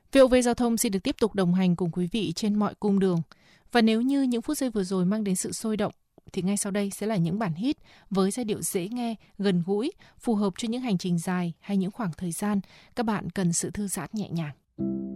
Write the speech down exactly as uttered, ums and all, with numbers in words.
vê o vê Giao thông xin được tiếp tục đồng hành cùng quý vị trên mọi cung đường. Và nếu như những phút giây vừa rồi mang đến sự sôi động, thì ngay sau đây sẽ là những bản hit với giai điệu dễ nghe, gần gũi, phù hợp cho những hành trình dài hay những khoảng thời gian các bạn cần sự thư giãn nhẹ nhàng.